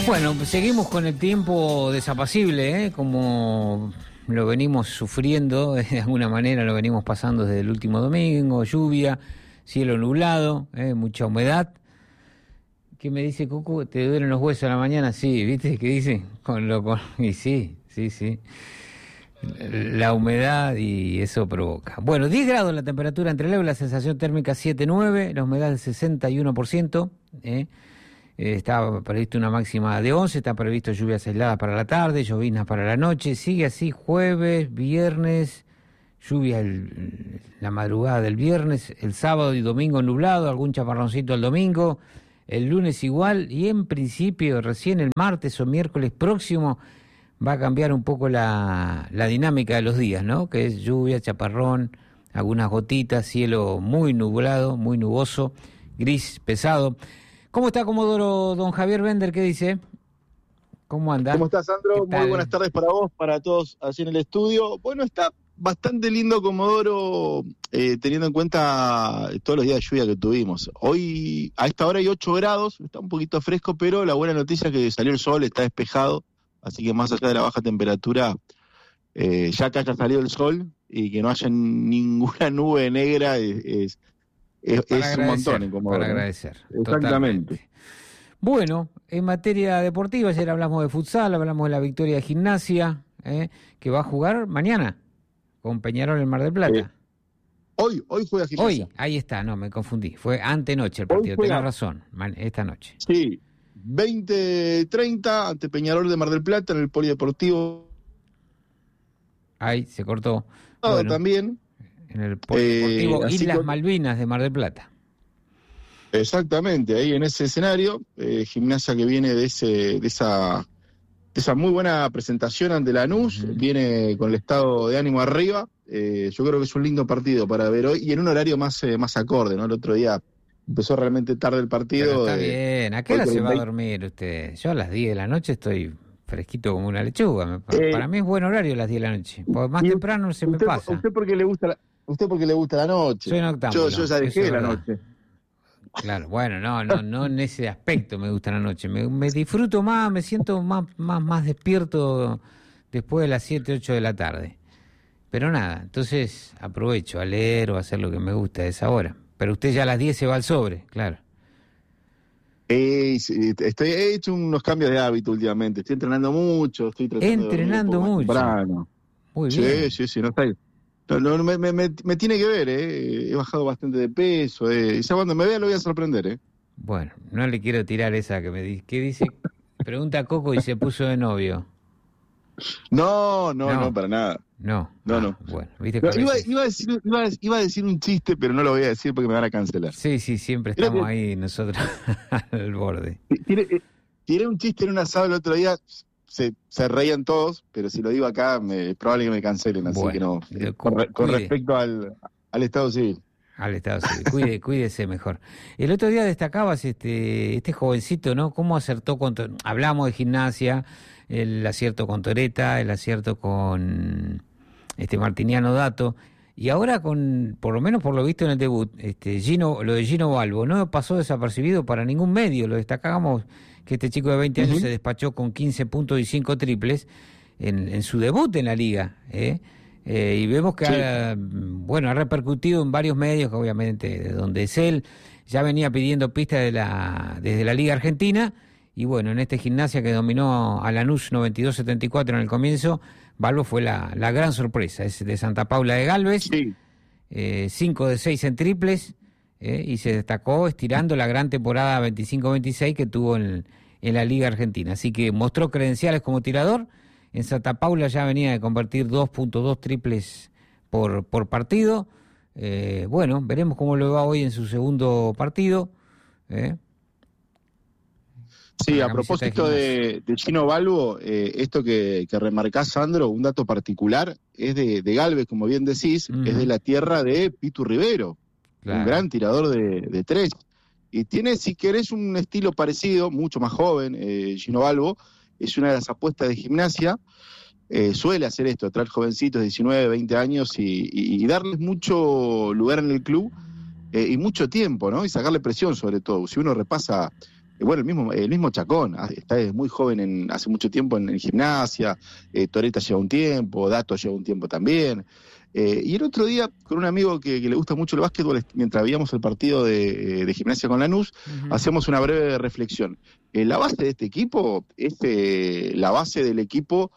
Bueno, seguimos con el tiempo desapacible, como lo venimos sufriendo, de alguna manera lo venimos pasando desde el último domingo, lluvia, cielo nublado, mucha humedad. ¿Qué me dice Cucu? ¿Te duelen los huesos a la mañana? Sí, ¿viste? ¿Qué dice? Y sí. La humedad y eso provoca. Bueno, 10 grados la temperatura entre leve, la sensación térmica 7,9, la humedad del 61%, está previsto una máxima de 11, está previsto lluvias aisladas para la tarde, lloviznas para la noche, sigue así jueves, viernes, lluvia la madrugada del viernes, el sábado y domingo nublado, algún chaparroncito el domingo, el lunes igual, y en principio recién el martes o miércoles próximo va a cambiar un poco la dinámica de los días, ¿no? Que es lluvia, chaparrón, algunas gotitas, cielo muy nublado, muy nuboso, gris, pesado. ¿Cómo está, Comodoro, don Javier Bender? ¿Qué dice? ¿Cómo anda? ¿Cómo estás, Sandro? Muy buenas tardes para vos, para todos allí en el estudio. Bueno, está bastante lindo, Comodoro, teniendo en cuenta todos los días de lluvia que tuvimos. Hoy, a esta hora hay 8 grados, está un poquito fresco, pero la buena noticia es que salió el sol, está despejado, así que más allá de la baja temperatura, ya que haya salido el sol y que no haya ninguna nube negra, es un montón en Comodoro. Para agradecer. Exactamente. Totalmente. Bueno, en materia deportiva, ayer hablamos de futsal, hablamos de la victoria de Gimnasia, que va a jugar mañana con Peñarol en Mar del Plata. Hoy juega Gimnasia. Hoy, ahí está, no, me confundí. Fue antenoche el partido, tenés razón, esta noche. Sí, 20:30 ante Peñarol de Mar del Plata en el Polideportivo. Ahí se cortó. Bueno, también. En el Polideportivo Islas Malvinas de Mar del Plata. Exactamente, ahí en ese escenario, Gimnasia que viene de esa muy buena presentación ante Lanús, viene con el estado de ánimo arriba. Yo creo que es un lindo partido para ver hoy y en un horario más acorde, ¿no? El otro día empezó realmente tarde el partido. Pero está bien, ¿a qué hora se va a dormir usted? Yo a las 10 de la noche estoy fresquito como una lechuga. Para mí es buen horario las 10 de la noche, porque más temprano se me pasa. ¿Usted porque le gusta la noche? Soy noctámbulo. Yo ya dejé la noche. Claro, bueno, no en ese aspecto me gusta la noche. Me disfruto más, me siento más despierto después de las 7, 8 de la tarde. Pero nada, entonces aprovecho a leer o a hacer lo que me gusta a esa hora. Pero usted ya a las 10 se va al sobre, claro. He hecho unos cambios de hábito últimamente. Estoy entrenando mucho, estoy tratando de mucho. Temprano. Muy bien. Sí, no está ahí. No, me tiene que ver, he bajado bastante de peso, y ya cuando me vea lo voy a sorprender, Bueno, no le quiero tirar esa que me dice. ¿Qué dice? Pregunta a Coco y se puso de novio. No, para nada. No. Bueno, ¿viste? Iba a decir un chiste, pero no lo voy a decir porque me van a cancelar. Sí, siempre estamos ahí nosotros al borde. Tiré un chiste en un asado el otro día. Se reían todos, pero si lo digo acá es probable que me cancelen, así que no. Con respecto al Estado Civil. Al Estado Civil, cuídese mejor. El otro día destacabas este jovencito, ¿no? Cómo acertó hablamos de Gimnasia, el acierto con Toreta, el acierto con Martiniano Dato, y ahora por lo menos por lo visto en el debut, lo de Gino Balbo no pasó desapercibido para ningún medio. Lo destacábamos que este chico de 20 años se despachó con 15 puntos y 5 triples en su debut en la liga, y vemos que ha repercutido en varios medios, que obviamente de donde es él, ya venía pidiendo pistas desde la Liga Argentina, y bueno, en Gimnasia que dominó a Lanús 92-74 en el comienzo, Balbo fue la gran sorpresa, es de Santa Paula de Galvez, 5 de 6 en triples, y se destacó estirando la gran temporada 25-26 que tuvo en la Liga Argentina. Así que mostró credenciales como tirador. En Santa Paula ya venía de convertir 2.2 triples por partido. Veremos cómo le va hoy en su segundo partido. Sí, a propósito de Gino Balbo, esto que remarcás, Sandro, un dato particular, es de Galvez, como bien decís, es de la tierra de Pitu Rivero. Claro. Un gran tirador de tres. Y tiene, si querés, un estilo parecido, mucho más joven. Gino Balbo es una de las apuestas de Gimnasia. Suele hacer esto, traer jovencitos de 19, 20 años y darles mucho lugar en el club y mucho tiempo, ¿no? Y sacarle presión, sobre todo. Si uno repasa Bueno, el mismo Chacón, está desde muy joven, hace mucho tiempo en Gimnasia, Toreta lleva un tiempo, Dato lleva un tiempo también. Y el otro día, con un amigo que le gusta mucho el básquetbol, mientras veíamos el partido de Gimnasia con Lanús, hacemos una breve reflexión. La base de este equipo es la base del equipo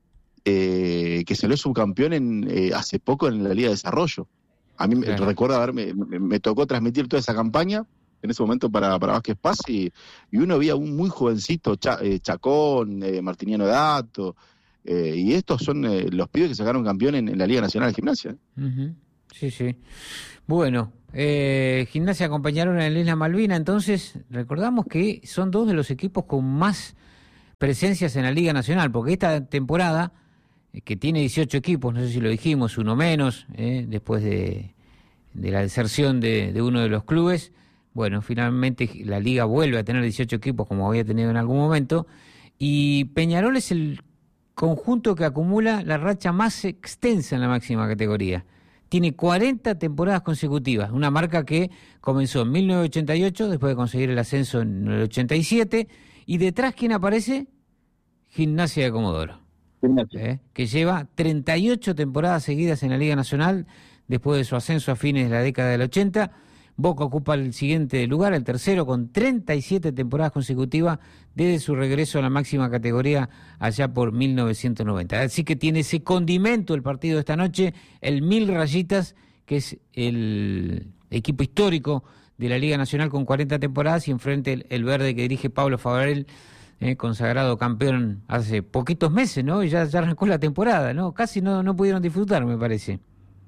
que salió subcampeón hace poco en la Liga de Desarrollo. A mí recuerdo me tocó transmitir toda esa campaña en ese momento para Vázquez Paz y uno veía un muy jovencito Chacón, Martiniano Dato, y estos son los pibes que sacaron campeón en la Liga Nacional de Gimnasia. Sí, sí. Bueno, Gimnasia acompañaron en la Isla Malvina, entonces recordamos que son dos de los equipos con más presencias en la Liga Nacional, porque esta temporada, que tiene 18 equipos, no sé si lo dijimos, uno menos, después de la deserción de uno de los clubes. Bueno, finalmente la Liga vuelve a tener 18 equipos como había tenido en algún momento, y Peñarol es el conjunto que acumula la racha más extensa en la máxima categoría. Tiene 40 temporadas consecutivas, una marca que comenzó en 1988, después de conseguir el ascenso en el 87, y detrás, ¿quién aparece? Gimnasia de Comodoro, que lleva 38 temporadas seguidas en la Liga Nacional, después de su ascenso a fines de la década del 80. Boca ocupa el siguiente lugar, el tercero, con 37 temporadas consecutivas desde su regreso a la máxima categoría allá por 1990. Así que tiene ese condimento el partido de esta noche, el 1000 rayitas, que es el equipo histórico de la Liga Nacional con 40 temporadas, y enfrente el verde que dirige Pablo Favarel, consagrado campeón hace poquitos meses, ¿no? Y ya arrancó la temporada, ¿no? Casi no pudieron disfrutar, me parece.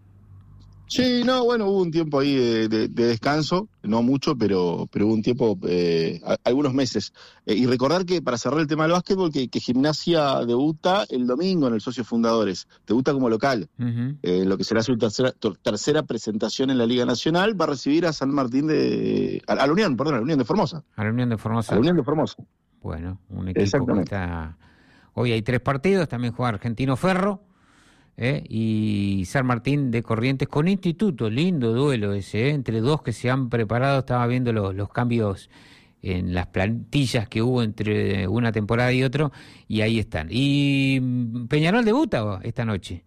Sí, no, bueno, hubo un tiempo ahí de descanso, no mucho, pero hubo un tiempo, algunos meses. Y recordar que, para cerrar el tema del básquetbol, que Gimnasia debuta el domingo en el Socios Fundadores, debuta como local. Lo que será su tercera presentación en la Liga Nacional, va a recibir a San Martín a la Unión de Formosa. A la Unión de Formosa. A la Unión de Formosa. Bueno, un equipo que está... Hoy hay 3 partidos, también juega Argentino Ferro, y San Martín de Corrientes con Instituto. Lindo duelo ese, entre dos que se han preparado. Estaba viendo los cambios en las plantillas que hubo entre una temporada y otro, y ahí están. Y Peñarol debuta esta noche,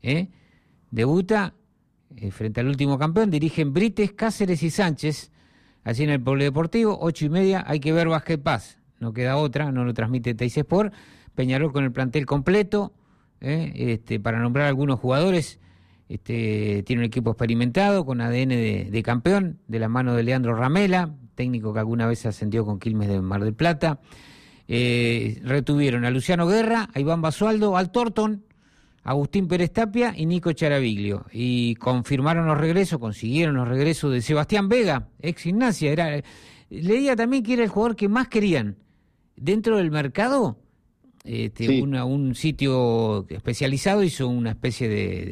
debuta frente al último campeón. Dirigen Brites, Cáceres y Sánchez, allí en el Polideportivo, 8:30. Hay que ver Vázquez Paz, no queda otra, no lo transmite Teis Sport. Peñarol con el plantel completo, para nombrar algunos jugadores. Tiene un equipo experimentado con ADN de campeón, de la mano de Leandro Ramela, técnico que alguna vez ascendió con Quilmes de Mar del Plata. Retuvieron a Luciano Guerra, a Iván Basualdo, al Torton, Agustín Pérez Tapia y Nico Charaviglio. Y consiguieron los regresos de Sebastián Vega, ex Gimnasia. Leía también que era el jugador que más querían dentro del mercado. Sí. Un sitio especializado hizo una especie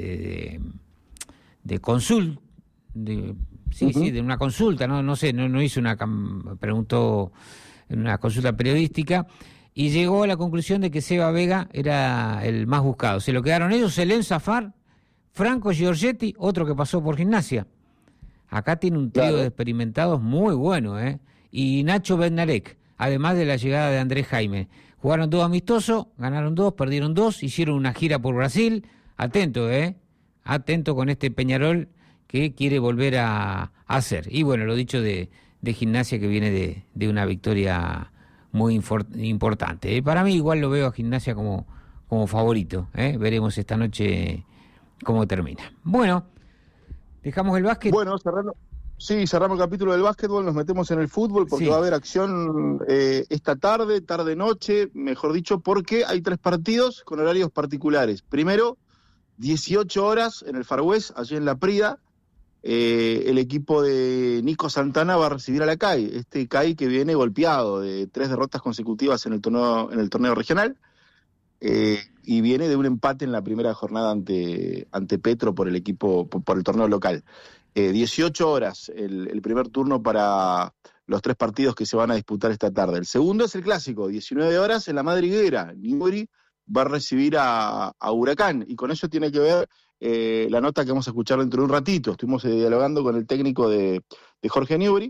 de consulta, de una consulta, no sé, no hizo preguntó en una consulta periodística, y llegó a la conclusión de que Seba Vega era el más buscado. Se lo quedaron ellos, Selén Zafar, Franco Giorgetti, otro que pasó por Gimnasia. Acá tiene un trío de experimentados muy bueno, y Nacho Bednarek, además de la llegada de Andrés Jaime. Jugaron 2 amistosos, ganaron 2, perdieron 2, hicieron una gira por Brasil. Atento, atento con este Peñarol que quiere volver a hacer. Y bueno, lo dicho de Gimnasia, que viene de una victoria muy importante. Para mí igual lo veo a Gimnasia como favorito. Veremos esta noche cómo termina. Bueno, dejamos el básquet. Bueno, cerramos el capítulo del básquetbol, nos metemos en el fútbol porque va a haber acción esta tarde-noche, mejor dicho, porque hay 3 partidos con horarios particulares. Primero, 18 horas en el Far West, allí en La Prida, el equipo de Nico Santana va a recibir a la CAI, CAI que viene golpeado de 3 derrotas consecutivas en el torneo regional, y viene de un empate en la primera jornada ante Petro por el torneo local. 18 horas el primer turno para los 3 partidos que se van a disputar esta tarde. El segundo es el clásico, 19 horas en la Madriguera. Newbery va a recibir a Huracán, y con eso tiene que ver la nota que vamos a escuchar dentro de un ratito. Estuvimos dialogando con el técnico de Jorge Newbery,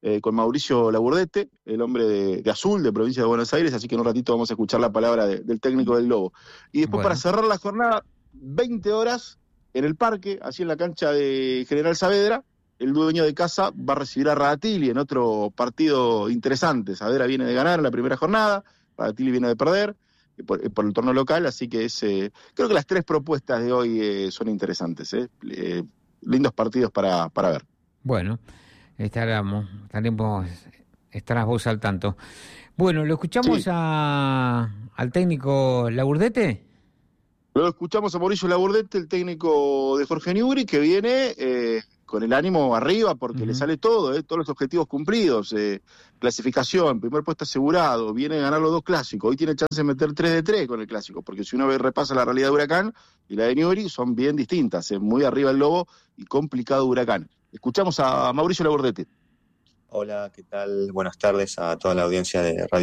con Mauricio Laburdete, el hombre de Azul, de provincia de Buenos Aires, así que en un ratito vamos a escuchar la palabra del técnico del Lobo. Y después, para cerrar la jornada, 20 horas en el parque, así en la cancha de General Saavedra, el dueño de casa va a recibir a Radatili en otro partido interesante. Saavedra viene de ganar en la primera jornada, Radatili viene de perder por el torneo local, así que creo que las 3 propuestas de hoy son interesantes, lindos partidos para ver. Bueno, estarás vos al tanto. Bueno, ¿lo escuchamos Sí. al técnico Laburdete? Luego escuchamos a Mauricio Laburdete, el técnico de Jorge Newbery, que viene con el ánimo arriba porque le sale todo, todos los objetivos cumplidos, clasificación, primer puesto asegurado, viene a ganar los 2 clásicos, hoy tiene chance de meter 3 de 3 con el clásico, porque si uno repasa la realidad de Huracán y la de Newbery son bien distintas, muy arriba el Lobo y complicado Huracán. Escuchamos a Mauricio Laburdete. Hola, ¿qué tal? Buenas tardes a toda la audiencia de Radio